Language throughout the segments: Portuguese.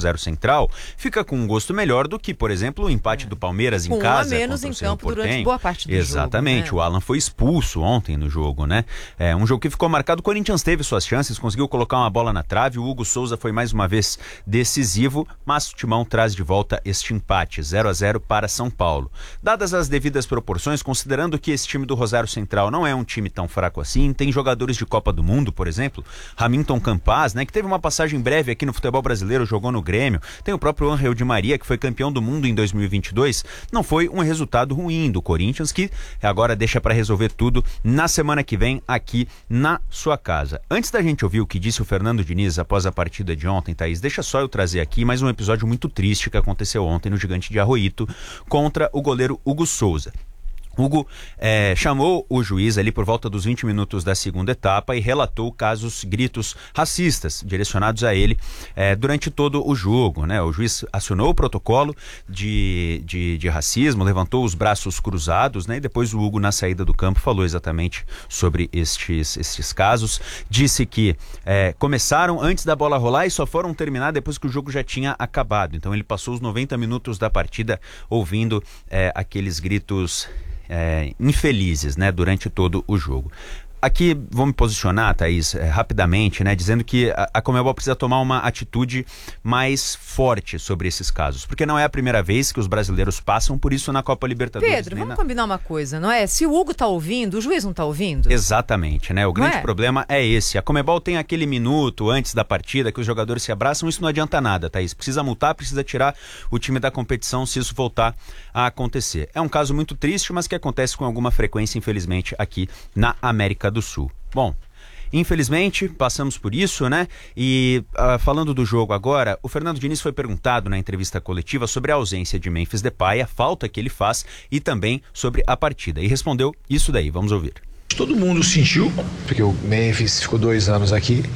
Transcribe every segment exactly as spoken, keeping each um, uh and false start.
Rosário Central, fica com um gosto melhor do que, por exemplo, o empate é. do Palmeiras com em casa. Um a menos em campo durante boa parte do Exatamente, jogo, né? O Alan foi expulso ontem no jogo, né? É um jogo que ficou marcado, o Corinthians teve suas chances, conseguiu colocar uma bola na trave, o Hugo Souza foi mais uma vez decisivo, mas o Timão traz de volta este empate, zero a zero para São Paulo. Dadas as devidas proporções, considerando que esse time do Rosário Central não é um time tão fraco assim, tem jogadores de Copa do Mundo, por exemplo, Hamilton Campas, né, que teve uma passagem breve aqui no futebol brasileiro, jogou no Grêmio, tem o próprio Ángel Di Maria, que foi campeão do mundo em dois mil e vinte e dois, não foi um resultado ruim do Corinthians, que agora deixa para resolver tudo na semana que vem aqui na sua casa. Antes da gente ouvir o que disse o Fernando Diniz após a partida de ontem, Thaís, deixa só eu trazer aqui mais um episódio muito triste que aconteceu ontem no Gigante de Arroito contra o goleiro Hugo Souza. Hugo é, chamou o juiz ali por volta dos vinte minutos da segunda etapa e relatou casos, gritos racistas direcionados a ele é, durante todo o jogo, né? O juiz acionou o protocolo de, de, de racismo, levantou os braços cruzados, né? E depois o Hugo, na saída do campo, falou exatamente sobre estes, estes casos. Disse que é, começaram antes da bola rolar e só foram terminar depois que o jogo já tinha acabado. Então ele passou os noventa minutos da partida ouvindo é, aqueles gritos É, infelizes, né, durante todo o jogo. Aqui vou me posicionar, Thaís, é, rapidamente, né, dizendo que a, a Conmebol precisa tomar uma atitude mais forte sobre esses casos, porque não é a primeira vez que os brasileiros passam por isso na Copa Libertadores. Pedro, vamos na... combinar uma coisa, não é? Se o Hugo tá ouvindo, o juiz não tá ouvindo? Exatamente, né? O grande é? problema é esse. A Conmebol tem aquele minuto antes da partida que os jogadores se abraçam, isso não adianta nada, Thaís. Precisa multar, precisa tirar o time da competição se isso voltar a acontecer. É um caso muito triste, mas que acontece com alguma frequência, infelizmente, aqui na América do Sul. Bom, infelizmente passamos por isso, né? E uh, falando do jogo agora, o Fernando Diniz foi perguntado na entrevista coletiva sobre a ausência de Memphis Depay, a falta que ele faz e também sobre a partida. E respondeu isso daí, vamos ouvir. Todo mundo sentiu, porque o Memphis ficou dois anos aqui,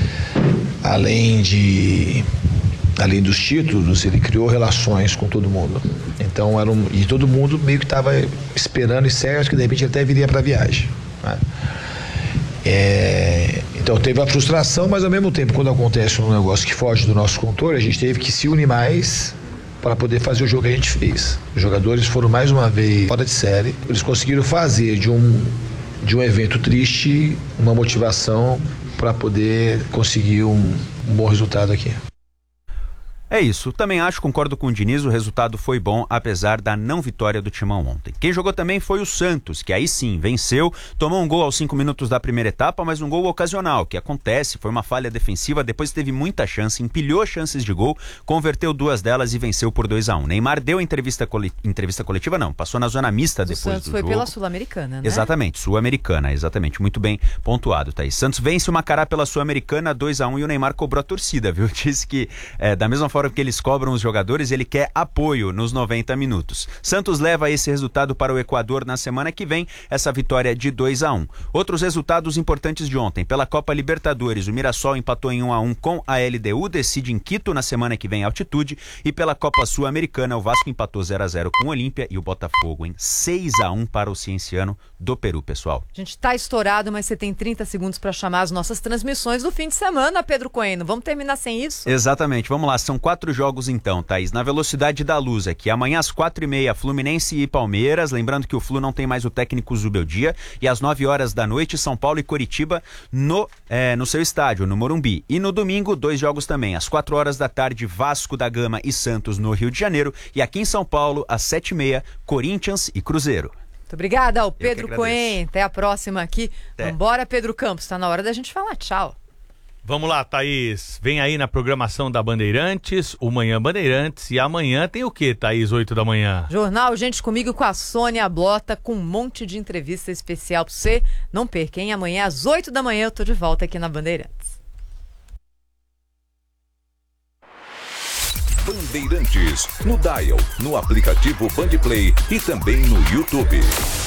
além de... além dos títulos, ele criou relações com todo mundo. Então, era um, e todo mundo meio que estava esperando e certo que de repente ele até viria para a viagem, né? É, então teve a frustração, mas ao mesmo tempo, quando acontece um negócio que foge do nosso controle, a gente teve que se unir mais para poder fazer o jogo que a gente fez. Os jogadores foram mais uma vez fora de série. Eles conseguiram fazer de um, de um evento triste uma motivação para poder conseguir um, um bom resultado aqui. É isso, também acho, concordo com o Diniz, o resultado foi bom, apesar da não vitória do Timão ontem. Quem jogou também foi o Santos, que aí sim, venceu, tomou um gol aos cinco minutos da primeira etapa, mas um gol ocasional, que acontece, foi uma falha defensiva, depois teve muita chance, empilhou chances de gol, converteu duas delas e venceu por dois a um. Neymar deu entrevista, cole... entrevista coletiva, não, passou na zona mista depois do jogo. O Santos foi pela Sul-Americana, né? Exatamente, Sul-Americana, exatamente, muito bem pontuado, Thaís. Santos vence o Macará pela Sul-Americana, dois a um, e o Neymar cobrou a torcida, viu? Disse que, é, da mesma forma que eles cobram os jogadores, ele quer apoio nos noventa minutos. Santos leva esse resultado para o Equador na semana que vem, essa vitória de dois a um. Outros resultados importantes de ontem. Pela Copa Libertadores, o Mirassol empatou em um a um com a L D U, decide em Quito na semana que vem altitude, e pela Copa Sul-Americana, o Vasco empatou zero a zero com o Olímpia e o Botafogo em seis a um para o Cienciano do Peru, pessoal. A gente tá estourado, mas você tem trinta segundos para chamar as nossas transmissões do fim de semana, Pedro Coelho. Vamos terminar sem isso? Exatamente, vamos lá, são quatro jogos então, Thaís, na velocidade da luz aqui, amanhã às quatro e meia, Fluminense e Palmeiras, lembrando que o Flu não tem mais o técnico Zubeldia, e às nove horas da noite, São Paulo e Coritiba no, é, no seu estádio, no Morumbi. E no domingo, dois jogos também, às quatro horas da tarde, Vasco da Gama e Santos no Rio de Janeiro, e aqui em São Paulo, às sete e meia, Corinthians e Cruzeiro. Muito obrigada ao Pedro Cohen, até a próxima aqui. Até. Vambora, Pedro Campos, tá na hora da gente falar tchau. Vamos lá, Thaís. Vem aí na programação da Bandeirantes, o Manhã Bandeirantes. E amanhã tem o quê, Thaís, oito da manhã? Jornal Gente Comigo com a Sônia Blota, com um monte de entrevista especial pra você. Não perca, hein? Amanhã às oito da manhã eu tô de volta aqui na Bandeirantes. Bandeirantes, no Dial, no aplicativo Bandplay e também no YouTube.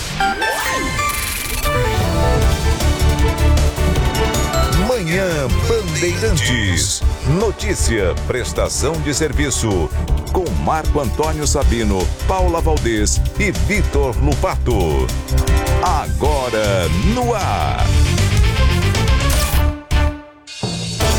Manhã Bandeirantes. Notícia, prestação de serviço. Com Marco Antônio Sabino, Paula Valdez e Vitor Lupato. Agora no ar.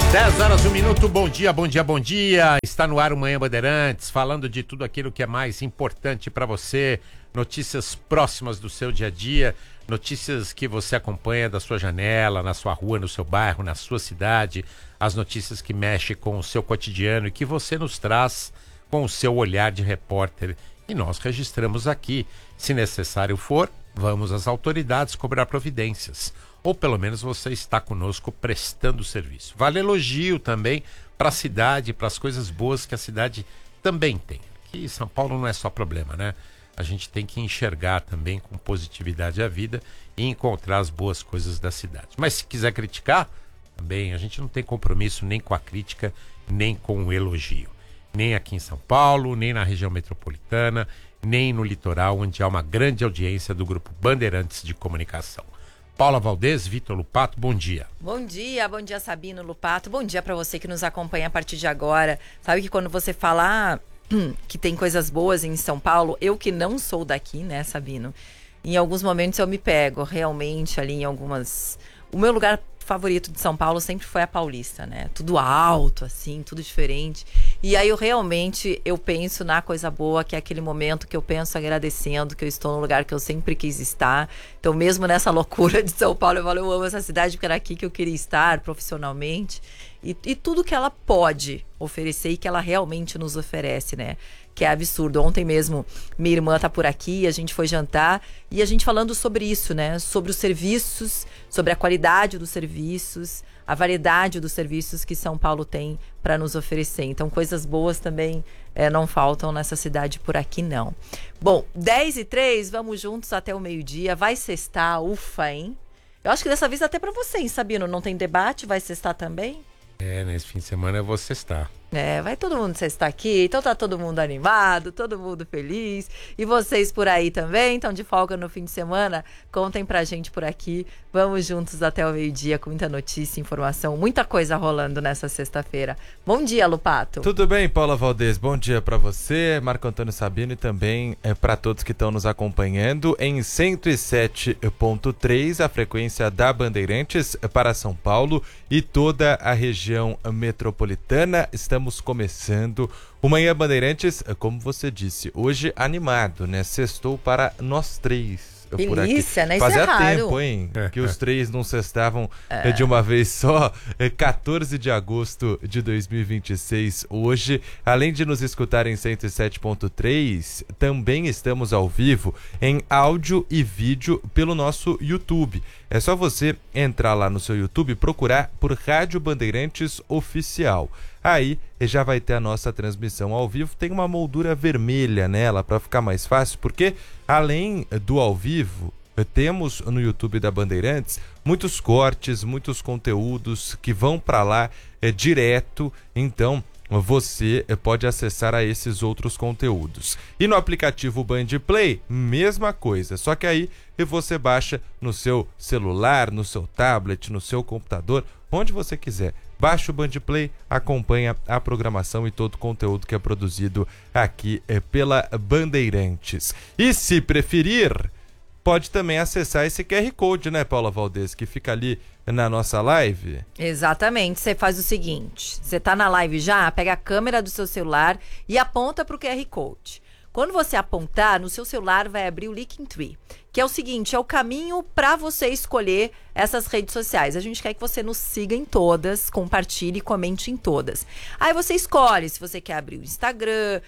dez horas, um minuto, bom dia, bom dia, bom dia. Está no ar o Manhã Bandeirantes, falando de tudo aquilo que é mais importante para você. Notícias próximas do seu dia a dia, notícias que você acompanha da sua janela, na sua rua, no seu bairro, na sua cidade. As notícias que mexem com o seu cotidiano e que você nos traz com o seu olhar de repórter. E nós registramos aqui. Se necessário for, vamos às autoridades cobrar providências. Ou pelo menos você está conosco prestando serviço. Vale elogio também para a cidade, para as coisas boas que a cidade também tem. Que São Paulo não é só problema, né? A gente tem que enxergar também com positividade a vida e encontrar as boas coisas da cidade. Mas se quiser criticar, também a gente não tem compromisso nem com a crítica, nem com o elogio. Nem aqui em São Paulo, nem na região metropolitana, nem no litoral, onde há uma grande audiência do Grupo Bandeirantes de Comunicação. Paula Valdez, Vitor Lupato, bom dia. Bom dia, bom dia Sabino Lupato, bom dia para você que nos acompanha a partir de agora. Sabe que quando você fala que tem coisas boas em São Paulo, eu que não sou daqui, né, Sabino? Em alguns momentos eu me pego realmente ali em algumas... O meu lugar favorito de São Paulo sempre foi a Paulista, né? Tudo alto, assim, tudo diferente. E aí eu realmente, eu penso na coisa boa, que é aquele momento que eu penso agradecendo, que eu estou no lugar que eu sempre quis estar. Então mesmo nessa loucura de São Paulo, eu falo, eu amo essa cidade porque era aqui que eu queria estar profissionalmente. E, e tudo que ela pode oferecer e que ela realmente nos oferece, né? Que é absurdo. Ontem mesmo, minha irmã tá por aqui, a gente foi jantar e a gente falando sobre isso, né? Sobre os serviços, sobre a qualidade dos serviços, a variedade dos serviços que São Paulo tem para nos oferecer. Então, coisas boas também é, não faltam nessa cidade por aqui, não. Bom, dez e três, vamos juntos até o meio-dia. Vai sextar, ufa, hein? Eu acho que dessa vez até para você, hein, Sabino? Não tem debate? Vai sextar também? É, nesse fim de semana eu vou sextar. É, vai todo mundo sextar aqui, então tá todo mundo animado, todo mundo feliz. E vocês por aí também, estão de folga no fim de semana? Contem pra gente por aqui. Vamos juntos até o meio-dia com muita notícia, informação, muita coisa rolando nessa sexta-feira. Bom dia, Lupato. Tudo bem, Paula Valdez? Bom dia pra você, Marco Antônio Sabino, e também é, pra todos que estão nos acompanhando em cento e sete ponto três, a frequência da Bandeirantes para São Paulo e toda a região metropolitana. Estamos Estamos começando o Manhã Bandeirantes, como você disse, hoje animado, né? Sextou para nós três. Delícia, né? Isso Fazia é raro. tempo, hein? Que os três não sextavam é. de uma vez só. quatorze de agosto de dois mil e vinte e seis, hoje. Além de nos escutar em cento e sete ponto três, também estamos ao vivo em áudio e vídeo pelo nosso YouTube. É só você entrar lá no seu YouTube e procurar por Rádio Bandeirantes Oficial. Aí já vai ter a nossa transmissão ao vivo. Tem uma moldura vermelha nela para ficar mais fácil, porque além do ao vivo, temos no YouTube da Bandeirantes muitos cortes, muitos conteúdos que vão para lá é, direto. Então você pode acessar a esses outros conteúdos. E no aplicativo Band Play, mesma coisa, só que aí você baixa no seu celular, no seu tablet, no seu computador, onde você quiser. Baixa o Band Play, acompanha a programação e todo o conteúdo que é produzido aqui é, pela Bandeirantes. E se preferir, pode também acessar esse Q R Code, né, Paula Valdez, que fica ali na nossa live. Exatamente, você faz o seguinte, você tá na live já, pega a câmera do seu celular e aponta pro Q R Code. Quando você apontar, no seu celular vai abrir o Linktree, que é o seguinte, é o caminho para você escolher essas redes sociais. A gente quer que você nos siga em todas, compartilhe e comente em todas. Aí você escolhe se você quer abrir o Instagram,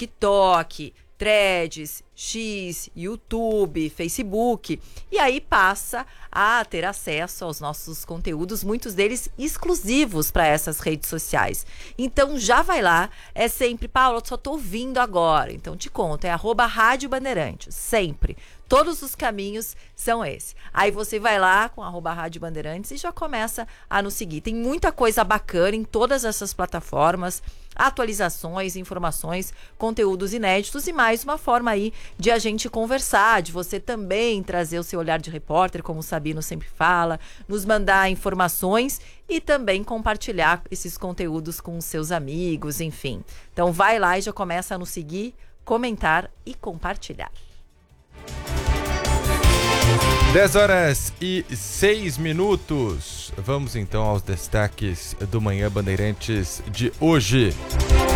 TikTok, Threads, X, YouTube, Facebook, e aí passa a ter acesso aos nossos conteúdos, muitos deles exclusivos para essas redes sociais. Então já vai lá, é sempre, Paula, eu só tô ouvindo agora, então te conto, é arroba Rádio Bandeirantes, sempre. Todos os caminhos são esses. Aí você vai lá com arroba Rádio Bandeirantes e já começa a nos seguir. Tem muita coisa bacana em todas essas plataformas, atualizações, informações, conteúdos inéditos e mais uma forma aí de a gente conversar, de você também trazer o seu olhar de repórter, como o Sabino sempre fala, nos mandar informações e também compartilhar esses conteúdos com os seus amigos, enfim. Então vai lá e já começa a nos seguir, comentar e compartilhar. dez horas e seis minutos. Vamos então aos destaques do Manhã Bandeirantes de hoje.